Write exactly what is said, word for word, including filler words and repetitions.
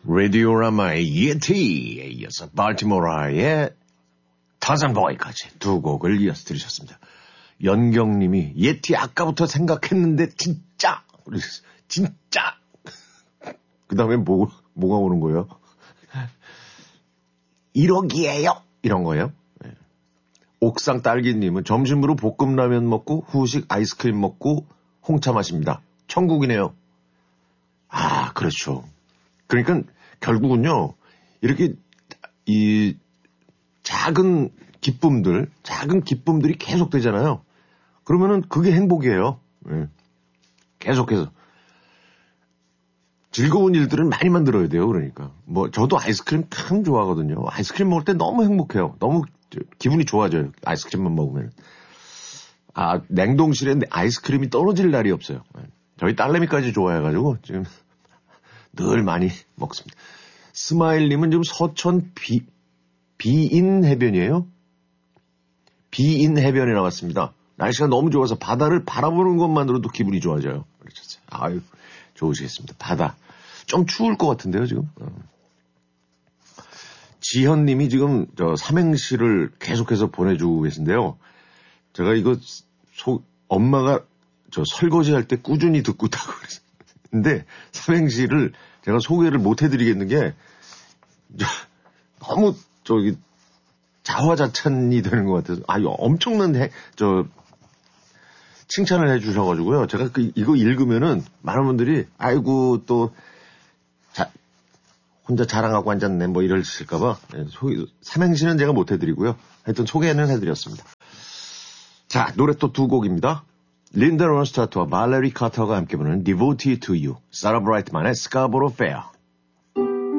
라디오라마의 예티에 이어서 발티모라의 타잔보이까지 두 곡을 이어서 들으셨습니다. 연경님이 예티 아까부터 생각했는데 진짜 진짜 그 다음에 뭐, 뭐가 오는 거예요? 일억이에요 이런 거예요. 네. 옥상 딸기님은 점심으로 볶음라면 먹고 후식 아이스크림 먹고 홍차 마십니다. 천국이네요. 아 그렇죠. 그러니까 결국은요, 이렇게, 이, 작은 기쁨들, 작은 기쁨들이 계속 되잖아요. 그러면은 그게 행복이에요. 네. 계속해서. 즐거운 일들은 많이 만들어야 돼요, 그러니까. 뭐, 저도 아이스크림 참 좋아하거든요. 아이스크림 먹을 때 너무 행복해요. 너무 기분이 좋아져요. 아이스크림만 먹으면. 아, 냉동실에 아이스크림이 떨어질 날이 없어요. 네. 저희 딸내미까지 좋아해가지고, 지금. 늘 많이 먹습니다. 스마일님은 지금 서천 비, 비인 해변이에요? 비인 해변에 나왔습니다. 날씨가 너무 좋아서 바다를 바라보는 것만으로도 기분이 좋아져요. 그러셨어요. 아유, 좋으시겠습니다. 바다. 좀 추울 것 같은데요, 지금. 어. 지현님이 지금 저 삼행시를 계속해서 보내주고 계신데요. 제가 이거 소, 엄마가 저 설거지 할 때 꾸준히 듣고 있다고 그랬어요. 근데 삼행시를 제가 소개를 못 해드리겠는 게 저, 너무 저기 자화자찬이 되는 것 같아서 아유 엄청난 해, 저 칭찬을 해주셔가지고요. 제가 그 이거 읽으면은 많은 분들이 아이고 또 자, 혼자 자랑하고 앉았네 뭐 이러실까봐 삼행시는 제가 못 해드리고요. 하여튼 소개는 해드렸습니다. 자 노래 또 두 곡입니다. 린다 론스타트와 발레리 카터가 함께 부르는 Devoted to You, 사라 브라이트만의 스카보로 페어.